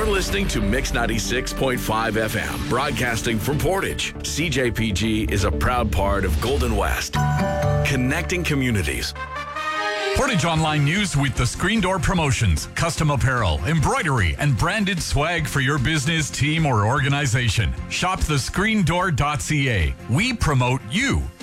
You're listening to Mix 96.5 FM, broadcasting from Portage. CJPG is a proud part of Golden West, connecting communities. Portage Online News with the Screen Door Promotions, custom apparel, embroidery, and branded swag for your business, team, or organization. Shop thescreendoor.ca. We promote you.